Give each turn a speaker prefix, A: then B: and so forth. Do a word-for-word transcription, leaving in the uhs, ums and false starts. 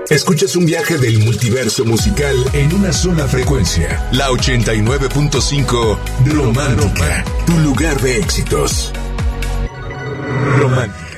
A: Escuchas un viaje del multiverso musical en una sola frecuencia. La ochenta y nueve punto cinco Romántica, tu lugar de éxitos. Romántica.